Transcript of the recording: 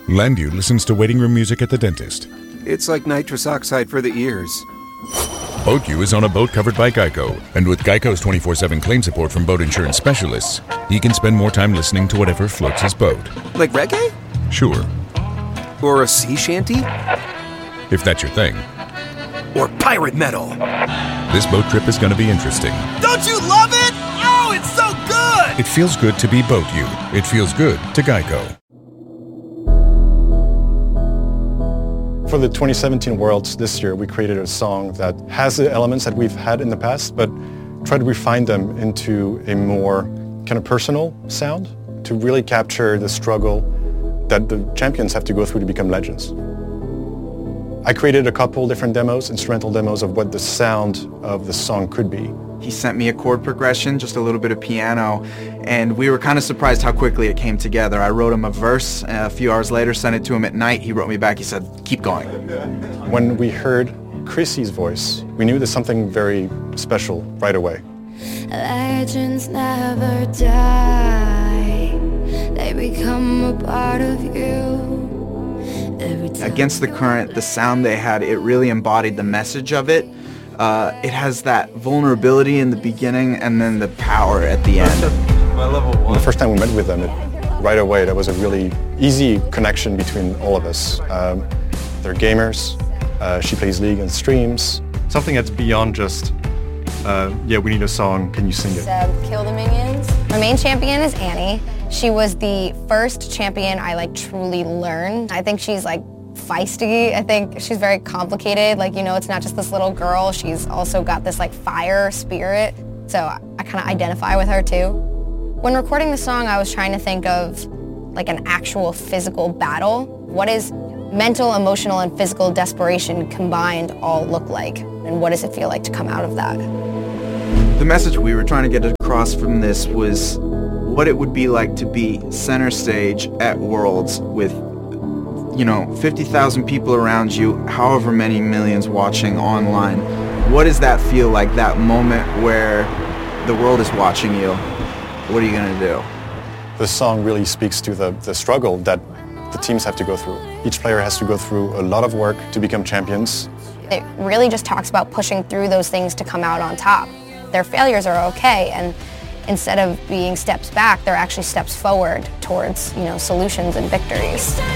Landu listens to waiting room music at the dentist. It's like nitrous oxide for the ears. BoatU is on a boat covered by Geico, and with Geico's 24/7 claim support from boat insurance specialists, he can spend more time listening to whatever floats his boat. Like reggae? Sure, Or a sea shanty? if that's your thing. Or pirate metal? This boat trip is going to be interesting. Don't you love it? Oh, it's so good! It feels good to be BoatU. It feels good to Geico. For the 2017 Worlds this year, we created a song that has the elements that we've had in the past, but try to refine them into a more kind of personal sound to really capture the struggle that the champions have to go through to become legends. I created a couple different demos, instrumental demos of what the sound of the song could be. He sent me a chord progression, just a little bit of piano, and we were kind of surprised how quickly it came together. I wrote him a verse, a few hours later, sent it to him at night. He wrote me back, he said, keep going. When we heard Chrissy's voice, we knew there's something very special right away. Legends never die. They become a part of you. Against the Current, the sound they had, it really embodied the message of it. It has that vulnerability in the beginning and then the power at the end. The first time we met with them, right away, there was a really easy connection between all of us. They're gamers. She plays League and streams. Something that's beyond just, we need a song, can you sing it? Kill the minions. Our main champion is Annie. She was the first champion I truly learned. I think she's feisty. I think she's very complicated. It's not just this little girl. She's also got this fire spirit. So I kind of identify with her too. When recording the song, I was trying to think of an actual physical battle. What does mental, emotional, and physical desperation combined all look like? And what does it feel like to come out of that? The message we were trying to get across from this was what it would be like to be center stage at Worlds with 50,000 people around you, however many millions watching online. What does that feel like, that moment where the world is watching you? What are you going to do? The song really speaks to the struggle that the teams have to go through. Each player has to go through a lot of work to become champions. It really just talks about pushing through those things to come out on top. Their failures are okay, and instead of being steps back, they're actually steps forward towards, solutions and victories.